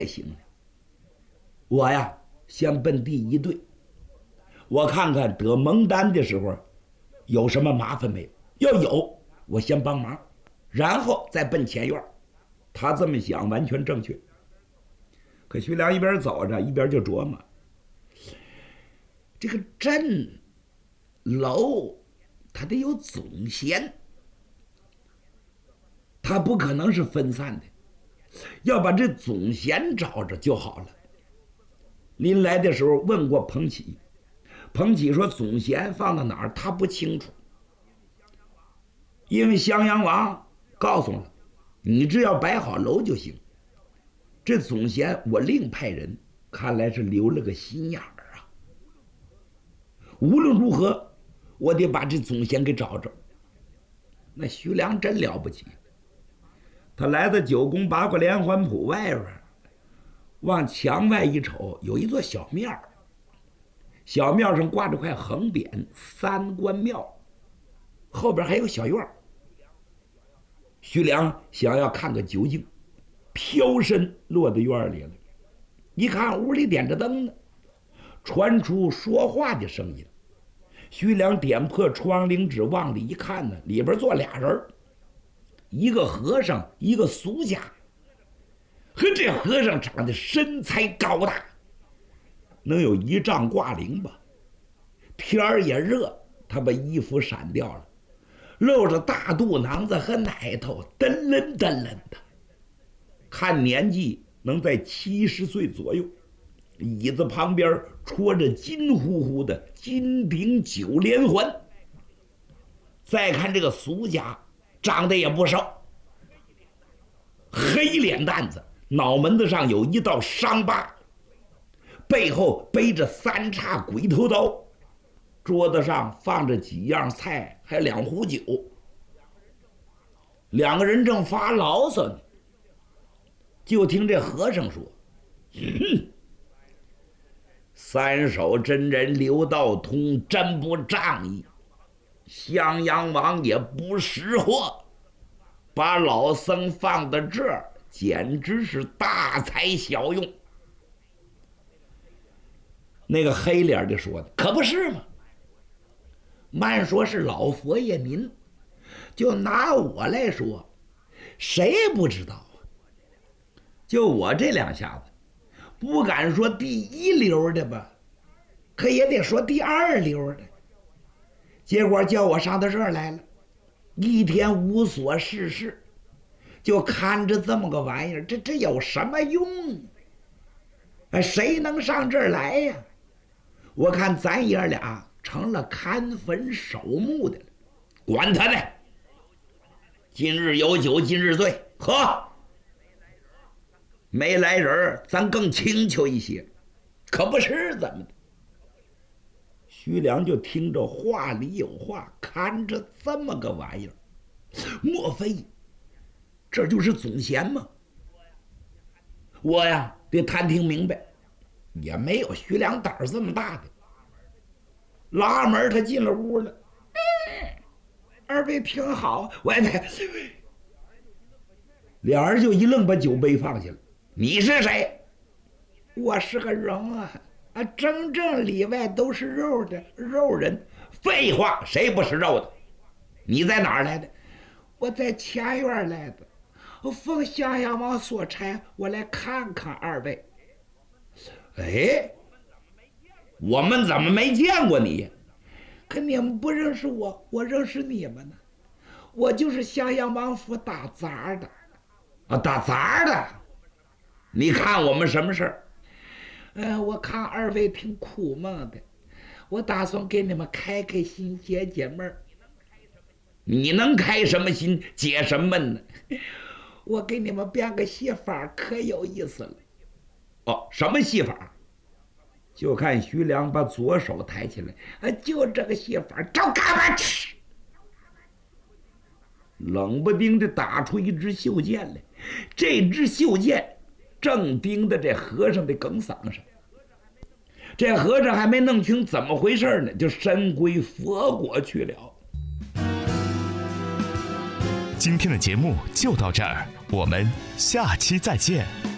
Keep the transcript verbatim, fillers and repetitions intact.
行了。我呀，先奔第一队，我看看得蒙丹的时候有什么麻烦没有，要有我先帮忙，然后再奔前院。他这么想完全正确。可徐良一边走着一边就琢磨，这个镇楼他得有总监，他不可能是分散的，要把这总监找着就好了。临来的时候问过彭启，彭启说总监放到哪儿他不清楚，因为襄阳王告诉了你只要摆好楼就行。这总监我另派人，看来是留了个心眼儿啊。无论如何我得把这总监给找着。那徐良真了不起，他来到九宫八卦连环谱外边，往墙外一瞅，有一座小庙，小庙上挂着块横匾三官庙，后边还有小院。徐良想要看个究竟，飘身落到院里了，一看屋里点着灯呢，传出说话的声音。徐良点破窗棂纸往里一看呢，里边坐俩人，一个和尚一个俗家。和这和尚长得身材高大，能有一丈挂零吧。天儿也热，他把衣服闪掉了，露着大肚囊子和奶头，噔楞噔楞的，看年纪能在七十岁左右。椅子旁边戳着金乎乎的金顶九连环。再看这个俗家，长得也不少，黑脸蛋子，脑门子上有一道伤疤，背后背着三叉鬼头刀，桌子上放着几样菜，还两壶酒。两个人正发牢骚呢，就听这和尚说：“哼，三手真人刘道通真不仗义，襄阳王也不识货，把老僧放到这儿，简直是大材小用。”那个黑脸的说的可不是吗？慢说是老佛爷您，就拿我来说，谁不知道啊？就我这两下子，不敢说第一流的吧，可也得说第二流的。结果叫我上到这儿来了，一天无所事事，就看着这么个玩意儿，这这有什么用？哎，谁能上这儿来呀？我看咱爷俩成了看坟守墓的了。管他呢，今日有酒今日醉，喝。没来人咱更清楚一些，可不是怎么的。徐良就听着话里有话，看着这么个玩意儿，莫非这就是总监吗？我呀得探听明白，也没有徐良胆儿这么大的。拉门他进了屋了，哎，二位听好，我得。两人就一愣，把酒杯放下了。你是谁？我是个人啊，啊，真正里外都是肉的肉人。废话，谁不是肉的？你在哪儿来的？我在前院来的，我奉襄阳王所差，我来看看二位。哎，我们怎么没见过你？可你们不认识我，我认识你们呢。我就是襄阳王府打杂的。啊，打杂的？你看我们什么事儿？呃，我看二位挺苦闷的，我打算给你们开开心，解解闷。你能开什么心，解什么闷呢？我给你们编个戏法，可有意思了。哦，什么戏法？就看徐良把左手抬起来，啊，就这个戏法，照嘎巴吃。冷不丁的打出一支袖箭来，这支袖箭正钉在这和尚的梗嗓上。这和尚还没弄清怎么回事呢，就身归佛国去了。 今天的节目就到这儿，我们下期再见。